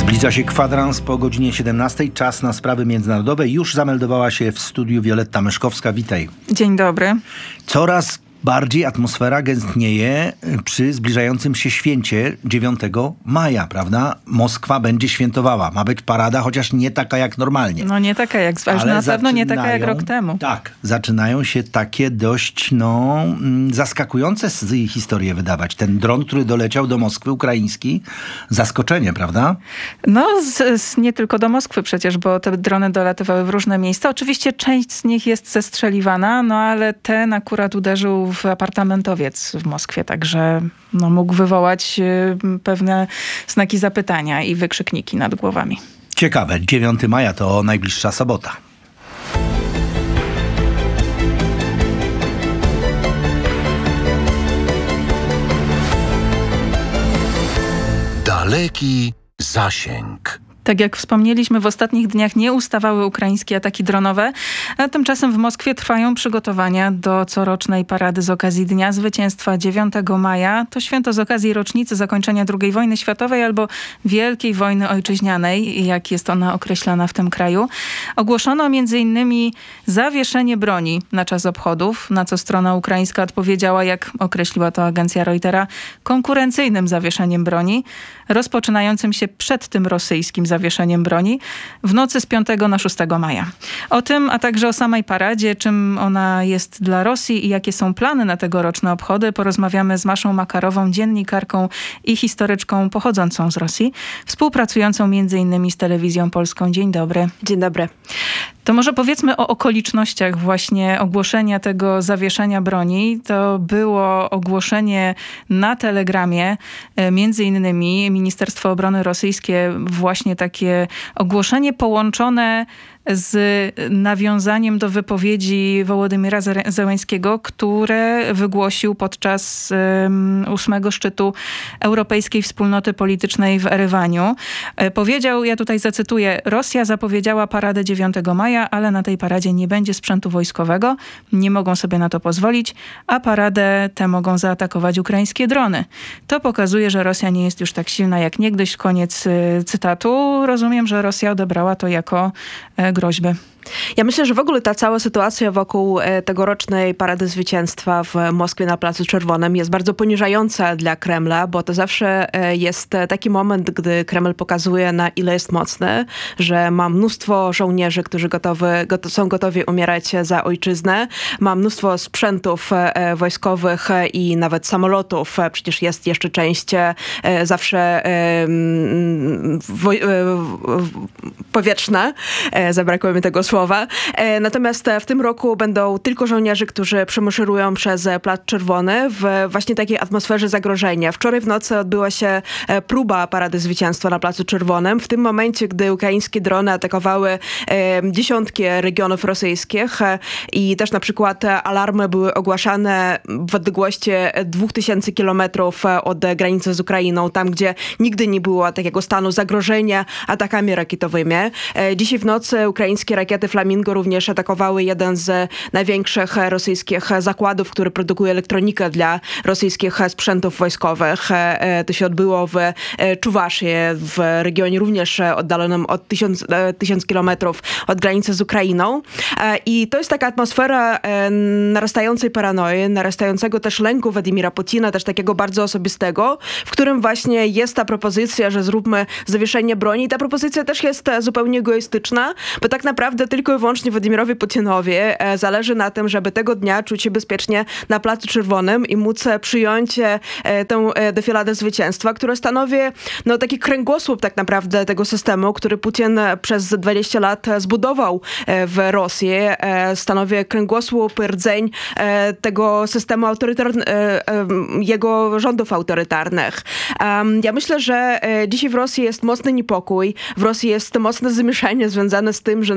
Zbliża się kwadrans po godzinie 17. Czas na sprawy międzynarodowe. Już zameldowała się w studiu Wioletta Myszkowska. Witaj. Dzień dobry. Coraz bardziej atmosfera gęstnieje przy zbliżającym się święcie 9 maja, prawda? Moskwa będzie świętowała. Ma być parada, chociaż nie taka jak normalnie. No nie taka jak, ale na pewno nie taka jak rok temu. Tak, zaczynają się takie dość zaskakujące historie wydawać. Ten dron, który doleciał do Moskwy, ukraiński, zaskoczenie, prawda? No nie tylko do Moskwy przecież, bo te drony dolatywały w różne miejsca. Oczywiście część z nich jest zestrzeliwana, no ale ten akurat uderzył w apartamentowiec w Moskwie, także mógł wywołać pewne znaki zapytania i wykrzykniki nad głowami. Ciekawe, 9 maja to najbliższa sobota. Daleki zasięg. Tak jak wspomnieliśmy, w ostatnich dniach nie ustawały ukraińskie ataki dronowe, a tymczasem w Moskwie trwają przygotowania do corocznej parady z okazji Dnia Zwycięstwa 9 maja. To święto z okazji rocznicy zakończenia II wojny światowej albo Wielkiej Wojny Ojczyźnianej, jak jest ona określana w tym kraju. Ogłoszono m.in. zawieszenie broni na czas obchodów, na co strona ukraińska odpowiedziała, jak określiła to agencja Reutera, konkurencyjnym zawieszeniem broni, rozpoczynającym się przed tym rosyjskim zawieszeniem broni w nocy z 5 na 6 maja. O tym, a także o samej paradzie, czym ona jest dla Rosji i jakie są plany na tegoroczne obchody, porozmawiamy z Maszą Makarową, dziennikarką i historyczką pochodzącą z Rosji, współpracującą m.in. z Telewizją Polską. Dzień dobry. Dzień dobry. To może powiedzmy o okolicznościach właśnie ogłoszenia tego zawieszenia broni. To było ogłoszenie na Telegramie. Między innymi Ministerstwo Obrony rosyjskie właśnie takie ogłoszenie połączone z nawiązaniem do wypowiedzi Wołodymyra Zełenskiego, które wygłosił podczas 8. szczytu Europejskiej Wspólnoty Politycznej w Erywaniu. Powiedział, ja tutaj zacytuję, Rosja zapowiedziała paradę 9 maja, ale na tej paradzie nie będzie sprzętu wojskowego, nie mogą sobie na to pozwolić, a paradę tę mogą zaatakować ukraińskie drony. To pokazuje, że Rosja nie jest już tak silna jak niegdyś. Koniec cytatu. Rozumiem, że Rosja odebrała to jako groźby. Ja myślę, że w ogóle ta cała sytuacja wokół tegorocznej Parady Zwycięstwa w Moskwie na Placu Czerwonym jest bardzo poniżająca dla Kremla, bo to zawsze jest taki moment, gdy Kreml pokazuje, na ile jest mocny, że ma mnóstwo żołnierzy, którzy są gotowi umierać za ojczyznę, ma mnóstwo sprzętów wojskowych i nawet samolotów. Przecież jest jeszcze część zawsze powietrzna. Zabrakło mi tego słowa. Natomiast w tym roku będą tylko żołnierze, którzy przemaszerują przez Plac Czerwony w właśnie takiej atmosferze zagrożenia. Wczoraj w nocy odbyła się próba Parady Zwycięstwa na Placu Czerwonym. W tym momencie, gdy ukraińskie drony atakowały dziesiątki regionów rosyjskich i też na przykład alarmy były ogłaszane w odległości 2000 kilometrów od granicy z Ukrainą, tam gdzie nigdy nie było takiego stanu zagrożenia atakami rakietowymi. Dzisiaj w nocy ukraińskie rakiety Flamingo również atakowały jeden z największych rosyjskich zakładów, który produkuje elektronikę dla rosyjskich sprzętów wojskowych. To się odbyło w Czuwaszii, w regionie również oddalonym od 1000 kilometrów od granicy z Ukrainą. I to jest taka atmosfera narastającej paranoi, narastającego też lęku Władimira Putina, też takiego bardzo osobistego, w którym właśnie jest ta propozycja, że zróbmy zawieszenie broni. I ta propozycja też jest zupełnie egoistyczna, bo tak naprawdę tylko i wyłącznie Władimirowi Putinowi zależy na tym, żeby tego dnia czuć się bezpiecznie na Placu Czerwonym i móc przyjąć tę defiladę zwycięstwa, która stanowi taki kręgosłup tak naprawdę tego systemu, który Putin przez 20 lat zbudował w Rosji. Stanowi kręgosłup, rdzeń tego systemu jego rządów autorytarnych. Ja myślę, że dzisiaj w Rosji jest mocny niepokój, w Rosji jest mocne zamieszanie związane z tym, że na przykład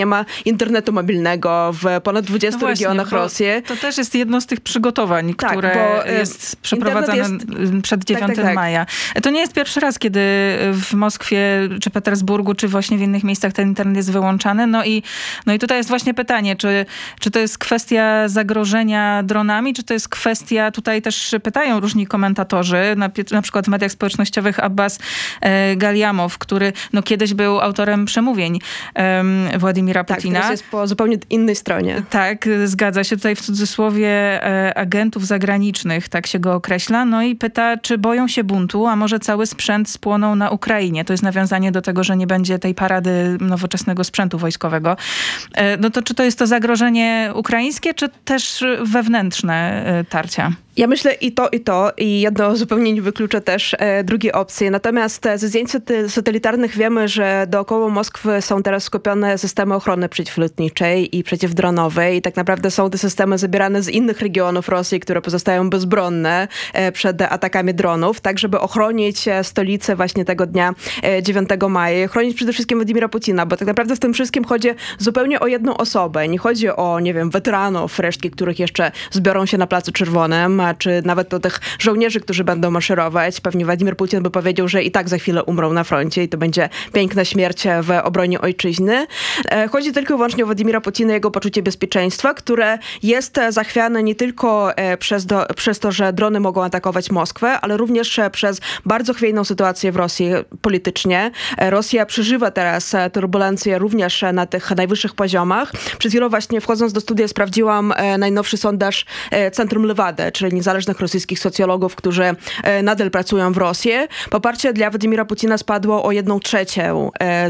nie ma internetu mobilnego w ponad 20 regionach Rosji. To też jest jedno z tych przygotowań, które jest przeprowadzane przed 9 maja. To nie jest pierwszy raz, kiedy w Moskwie, czy Petersburgu, czy właśnie w innych miejscach ten internet jest wyłączany. No i tutaj jest właśnie pytanie, czy to jest kwestia zagrożenia dronami, czy to jest kwestia, tutaj też pytają różni komentatorzy, na przykład w mediach społecznościowych Abbas Galiamow, który kiedyś był autorem przemówień Władimira Putina. Tak, teraz jest po zupełnie innej stronie. Tak, zgadza się. Tutaj w cudzysłowie agentów zagranicznych, tak się go określa. No i pyta, czy boją się buntu, a może cały sprzęt spłonął na Ukrainie. To jest nawiązanie do tego, że nie będzie tej parady nowoczesnego sprzętu wojskowego. No to czy to jest to zagrożenie ukraińskie, czy też wewnętrzne tarcia? Ja myślę i to i jedno zupełnie nie wyklucza też drugiej opcji. Natomiast ze zdjęć satelitarnych wiemy, że dookoła Moskwy są teraz skupione systemy ochrony przeciwlotniczej i przeciwdronowej i tak naprawdę są te systemy zabierane z innych regionów Rosji, które pozostają bezbronne przed atakami dronów, tak żeby ochronić stolicę właśnie tego dnia 9 maja i chronić przede wszystkim Władimira Putina, bo tak naprawdę w tym wszystkim chodzi zupełnie o jedną osobę. Nie chodzi o, weteranów, resztki, których jeszcze zbiorą się na Placu Czerwonym, czy nawet o tych żołnierzy, którzy będą maszerować. Pewnie Władimir Putin by powiedział, że i tak za chwilę umrą na froncie i to będzie piękna śmierć w obronie ojczyzny. Chodzi tylko i wyłącznie o Władimira Putina i jego poczucie bezpieczeństwa, które jest zachwiane nie tylko przez to, że drony mogą atakować Moskwę, ale również przez bardzo chwiejną sytuację w Rosji politycznie. Rosja przeżywa teraz turbulencje również na tych najwyższych poziomach. Przed chwilą właśnie wchodząc do studia sprawdziłam najnowszy sondaż Centrum Lewady, czyli niezależnych rosyjskich socjologów, którzy nadal pracują w Rosji. Poparcie dla Władimira Putina spadło o 1/3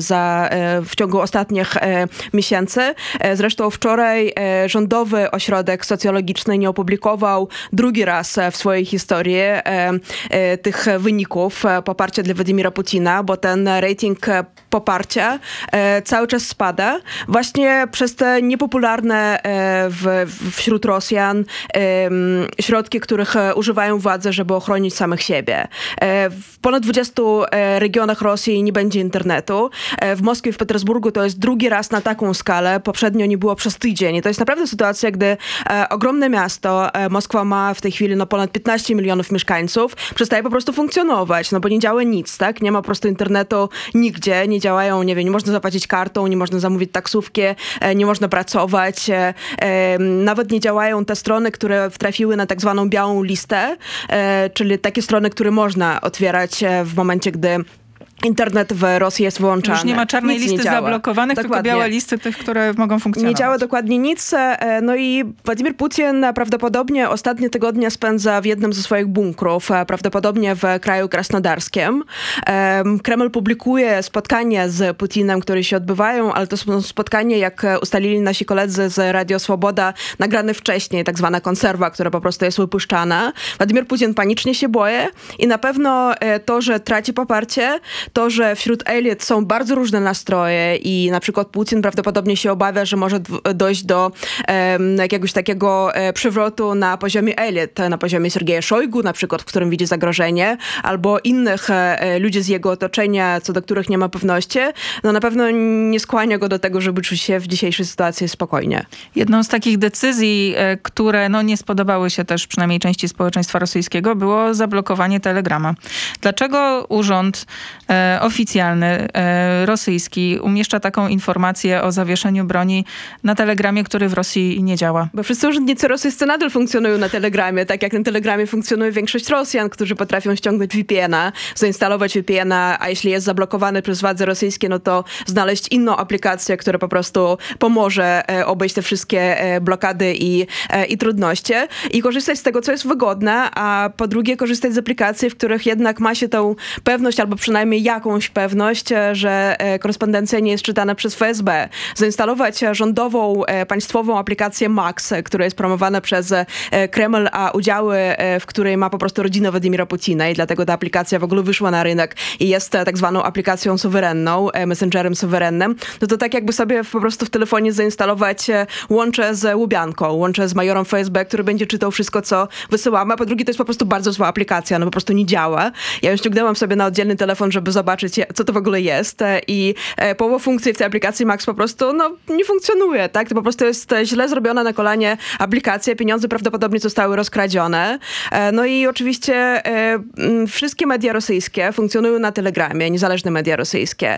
w ciągu ostatnich miesięcy. Zresztą wczoraj rządowy ośrodek socjologiczny nie opublikował drugi raz w swojej historii tych wyników poparcia dla Władimira Putina, bo ten rating poparcia cały czas spada. Właśnie przez te niepopularne wśród Rosjan środki, których używają władze, żeby ochronić samych siebie. W ponad 20 regionach Rosji nie będzie internetu. W Moskwie, w Petersburgu to jest drugi raz na taką skalę. Poprzednio nie było przez tydzień. I to jest naprawdę sytuacja, gdy ogromne miasto, Moskwa ma w tej chwili ponad 15 milionów mieszkańców, przestaje po prostu funkcjonować, bo nie działa nic, tak? Nie ma po prostu internetu nigdzie, nie działają, nie można zapłacić kartą, nie można zamówić taksówki, nie można pracować. Nawet nie działają te strony, które trafiły na tak zwaną białą listę, czyli takie strony, które można otwierać w momencie, gdy internet w Rosji jest wyłączany. Już nie ma czarnej listy zablokowanych, dokładnie. Tylko białe listy tych, które mogą funkcjonować. Nie działa dokładnie nic. No i Władimir Putin prawdopodobnie ostatnie tygodnie spędza w jednym ze swoich bunkrów, prawdopodobnie w kraju krasnodarskim. Kreml publikuje spotkania z Putinem, które się odbywają, ale to są spotkania, jak ustalili nasi koledzy z Radio Swoboda, nagrane wcześniej, tak zwana konserwa, która po prostu jest wypuszczana. Władimir Putin panicznie się boi i na pewno to, że traci poparcie, to, że wśród elit są bardzo różne nastroje i na przykład Putin prawdopodobnie się obawia, że może dojść do jakiegoś takiego przewrotu na poziomie elit, na poziomie Sergeja Szojgu na przykład, w którym widzi zagrożenie, albo innych ludzi z jego otoczenia, co do których nie ma pewności, na pewno nie skłania go do tego, żeby czuć się w dzisiejszej sytuacji spokojnie. Jedną z takich decyzji, które nie spodobały się też przynajmniej części społeczeństwa rosyjskiego, było zablokowanie Telegrama. Dlaczego urząd oficjalny rosyjski umieszcza taką informację o zawieszeniu broni na Telegramie, który w Rosji nie działa? Bo wszyscy urzędnicy rosyjscy nadal funkcjonują na Telegramie, tak jak na Telegramie funkcjonuje większość Rosjan, którzy potrafią ściągnąć VPN-a, zainstalować VPN-a, a jeśli jest zablokowany przez władze rosyjskie, to znaleźć inną aplikację, która po prostu pomoże obejść te wszystkie blokady i trudności i korzystać z tego, co jest wygodne, a po drugie korzystać z aplikacji, w których jednak ma się tą pewność, albo przynajmniej jakąś pewność, że korespondencja nie jest czytana przez FSB. Zainstalować rządową, państwową aplikację Max, która jest promowana przez Kreml, a udziały w której ma po prostu rodzina Władimira Putina i dlatego ta aplikacja w ogóle wyszła na rynek i jest tak zwaną aplikacją suwerenną, messengerem suwerennym, to tak jakby sobie po prostu w telefonie zainstalować łącze z Łubianką, łącze z majorem FSB, który będzie czytał wszystko, co wysyłamy, a po drugie to jest po prostu bardzo zła aplikacja, po prostu nie działa. Ja ją ściągnęłam sobie na oddzielny telefon, żeby zobaczyć, co to w ogóle jest. I połowa funkcji w tej aplikacji Max po prostu nie funkcjonuje, tak? To po prostu jest źle zrobiona na kolanie aplikacja, pieniądze prawdopodobnie zostały rozkradzione. No i oczywiście wszystkie media rosyjskie funkcjonują na Telegramie, niezależne media rosyjskie.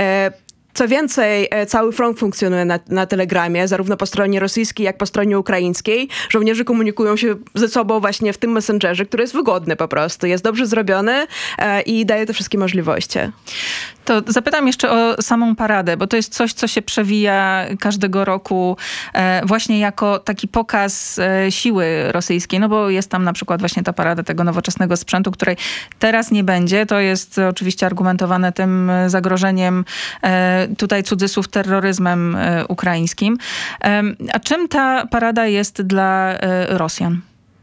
Co więcej, cały front funkcjonuje na Telegramie, zarówno po stronie rosyjskiej, jak po stronie ukraińskiej. Żołnierze komunikują się ze sobą właśnie w tym messengerze, który jest wygodny po prostu. Jest dobrze zrobiony i daje te wszystkie możliwości. To zapytam jeszcze o samą paradę, bo to jest coś, co się przewija każdego roku właśnie jako taki pokaz siły rosyjskiej. No bo jest tam na przykład właśnie ta parada tego nowoczesnego sprzętu, której teraz nie będzie. To jest oczywiście argumentowane tym zagrożeniem, tutaj cudzysłów, terroryzmem ukraińskim. A czym ta parada jest dla Rosjan?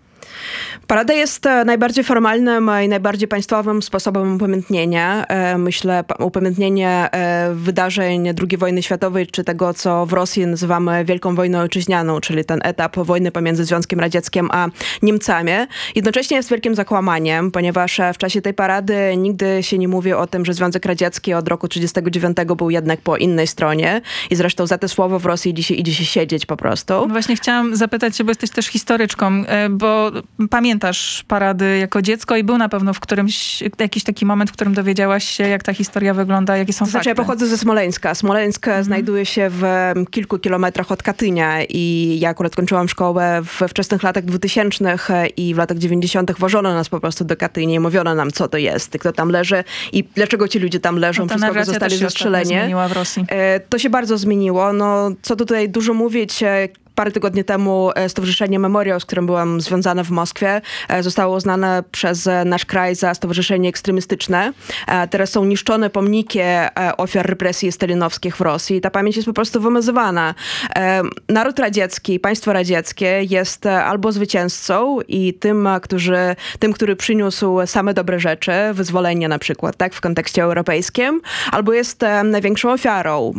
Parada jest najbardziej formalnym i najbardziej państwowym sposobem upamiętnienia. Myślę, upamiętnienie wydarzeń II wojny światowej, czy tego, co w Rosji nazywamy Wielką Wojną Ojczyźnianą, czyli ten etap wojny pomiędzy Związkiem Radzieckim a Niemcami. Jednocześnie jest wielkim zakłamaniem, ponieważ w czasie tej parady nigdy się nie mówi o tym, że Związek Radziecki od roku 1939 był jednak po innej stronie. I zresztą za te słowo w Rosji dzisiaj idzie się siedzieć po prostu. Właśnie chciałam zapytać cię, bo jesteś też historyczką, bo pamiętasz parady jako dziecko i był na pewno w którymś jakiś taki moment, w którym dowiedziałaś się, jak ta historia wygląda, jakie są fakty. Ja pochodzę ze Smoleńska. Smoleńsk znajduje się w kilku kilometrach od Katynia i ja akurat kończyłam szkołę we wczesnych latach 2000 i w latach 90. wożono nas po prostu do Katynia i mówiono nam, co to jest, kto tam leży i dlaczego ci ludzie tam leżą, przez kogo zostali zastrzeleni. Zmieniła w Rosji. To się bardzo zmieniło. No, co tutaj dużo mówić, parę tygodni temu Stowarzyszenie Memoriał, z którym byłam związana w Moskwie, zostało uznane przez nasz kraj za stowarzyszenie ekstremistyczne. Teraz są niszczone pomniki ofiar represji stalinowskich w Rosji. Ta pamięć jest po prostu wymazywana. Naród radziecki, państwo radzieckie jest albo zwycięzcą i tym, który przyniósł same dobre rzeczy, wyzwolenie na przykład, tak, w kontekście europejskim, albo jest największą ofiarą.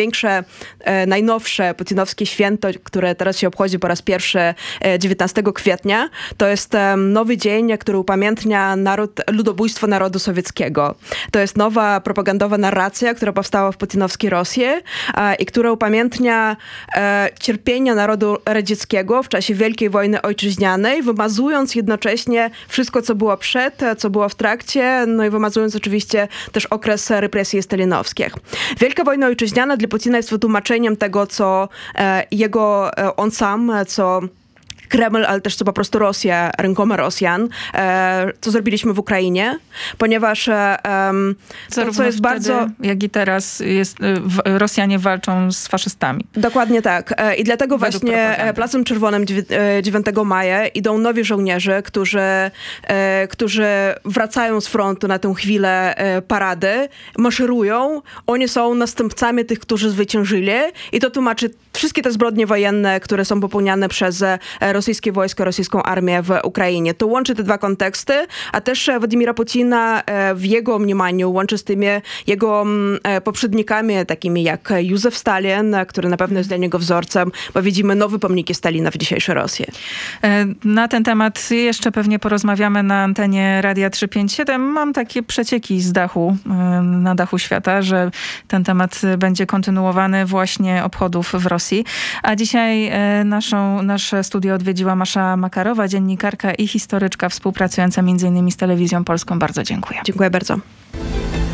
Najnowsze putinowskie święto, które teraz się obchodzi po raz pierwszy 19 kwietnia. To jest nowy dzień, który upamiętnia ludobójstwo narodu sowieckiego. To jest nowa propagandowa narracja, która powstała w putinowskiej Rosji i która upamiętnia cierpienia narodu radzieckiego w czasie Wielkiej Wojny Ojczyźnianej, wymazując jednocześnie wszystko, co było przed, co było w trakcie, no i wymazując oczywiście też okres represji stalinowskich. Wielka Wojna Ojczyźniana dla Putina jest wytłumaczeniem tego, co on sam, co Kreml, ale też co po prostu Rosja, rękoma Rosjan, co zrobiliśmy w Ukrainie, ponieważ to, co jest bardzo... jak i teraz Rosjanie walczą z faszystami. Dokładnie tak. I dlatego właśnie Placem Czerwonym 9 maja idą nowi żołnierze, którzy wracają z frontu na tę chwilę parady, maszerują. Oni są następcami tych, którzy zwyciężyli i to tłumaczy wszystkie te zbrodnie wojenne, które są popełniane przez rosyjskie wojsko, rosyjską armię w Ukrainie. To łączy te dwa konteksty, a też Władimira Putina w jego mniemaniu łączy z tymi jego poprzednikami, takimi jak Józef Stalin, który na pewno jest dla niego wzorcem, bo widzimy nowe pomniki Stalina w dzisiejszej Rosji. Na ten temat jeszcze pewnie porozmawiamy na antenie Radia 357. Mam takie przecieki z dachu, na dachu świata, że ten temat będzie kontynuowany właśnie obchodów w Rosji. A dzisiaj nasze studio odwiedziła Masza Makarowa, dziennikarka i historyczka współpracująca m.in. z Telewizją Polską. Bardzo dziękuję. Dziękuję bardzo.